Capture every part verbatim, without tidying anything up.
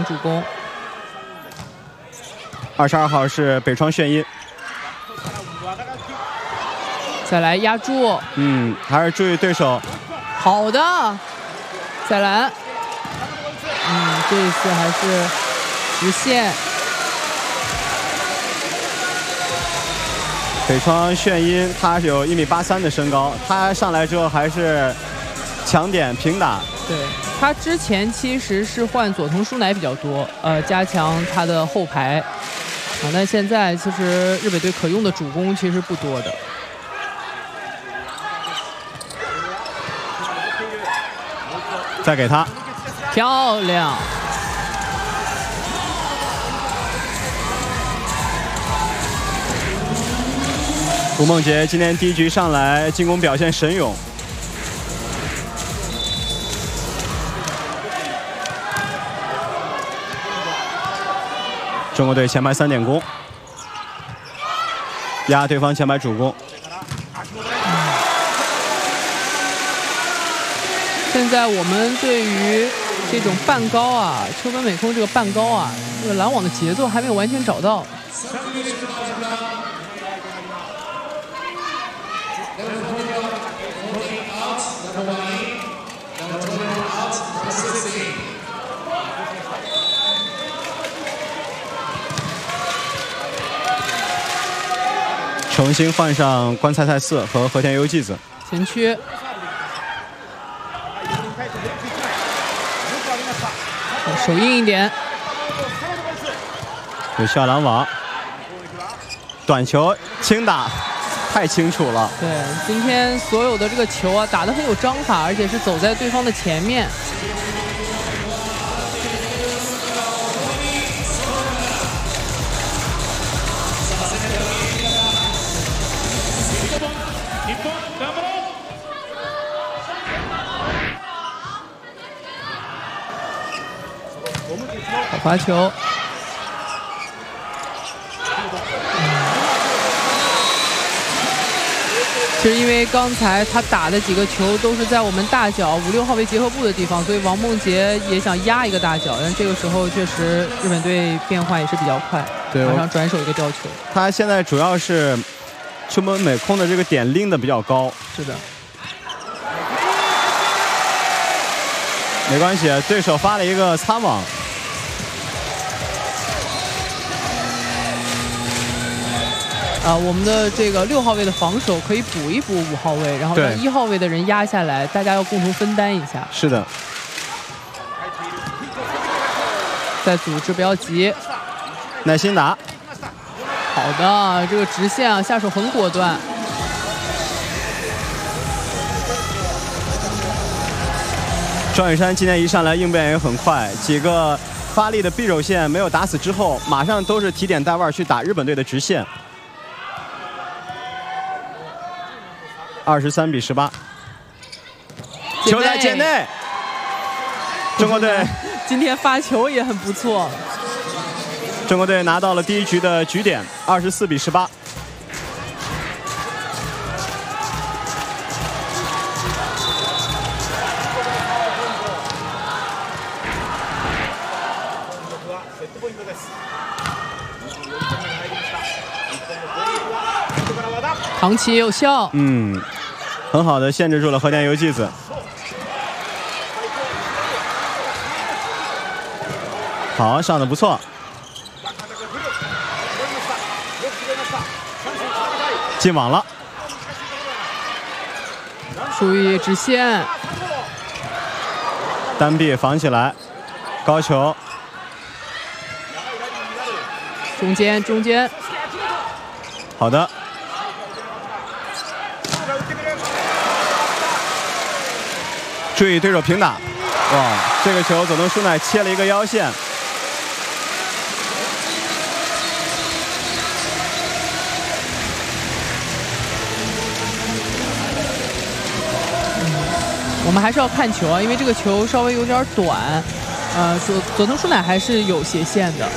名主攻。 二十二号是北川炫音。 再来压住， 嗯，还是注意对手。 好的，再来。嗯，这一次还是直线。 北川炫音，他有一米八三的身高，他上来之后还是强点平打。 对，他之前其实是换佐藤舒乃比较多，呃，加强他的后排。啊，但现在其实日本队可用的主攻其实不多的。 再给他， 漂亮。 吴梦洁今天第一局上来进攻表现神勇。中国队前排三点攻，压对方前排主攻。 现在我们对于这种半高啊，秋本美空这个半高啊，这个拦网的节奏还没有完全找到。 重新换上关菜菜四和和田由纪子前区。手硬一点， 有下拦网，短球轻打，太清楚了。 对，今天所有的这个球啊，打得很有章法，而且是走在对方的前面。好罚球。其实因为刚才他打的几个球都是在我们大脚五六号位结合部的地方，所以王梦洁也想压一个大脚，但这个时候确实日本队变化也是比较快， 对， 马上转手一个吊球。 他现在主要是秋本美空的这个点拎的比较高。 是的。 没关系，对手发了一个擦网。 啊，我们的这个六号位的防守可以补一补五号位，然后让一号位的人压下来，大家要共同分担一下。 是的。 再组织，不要急， 耐心打。 好的，这个直线啊，下手很果断。 庄雨珊今天一上来应变也很快，几个发力的匕首线没有打死之后，马上都是提点带腕去打日本队的直线。二十三比十八，球在界内。中国队今天发球也很不错。 中国队拿到了第一局的局点，二十四比十八。 长期有效， 嗯，很好的限制住了和田由纪子。好，上的不错。进网了， 注意直线， 单臂防起来，高球， 中间中间， 好的。注意对手平打，哇，这个球佐藤舒乃切了一个腰线。 我们还是要看球啊，因为这个球稍微有点短，呃，佐佐藤舒乃还是有斜线的。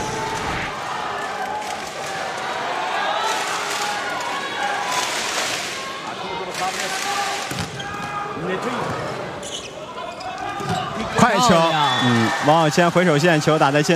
快球，嗯，王晓谦回手线球打在线。